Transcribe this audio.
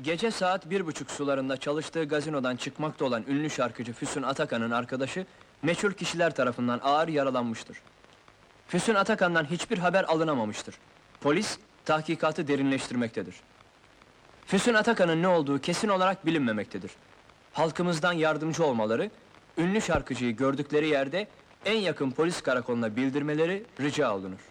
Gece saat 1:30 sularında çalıştığı gazinodan çıkmakta olan ünlü şarkıcı Füsun Atakan'ın arkadaşı, meçhul kişiler tarafından ağır yaralanmıştır. Füsun Atakan'dan hiçbir haber alınamamıştır. Polis, tahkikatı derinleştirmektedir. Füsun Atakan'ın ne olduğu kesin olarak bilinmemektedir. Halkımızdan yardımcı olmaları, ünlü şarkıcıyı gördükleri yerde en yakın polis karakoluna bildirmeleri rica olunur.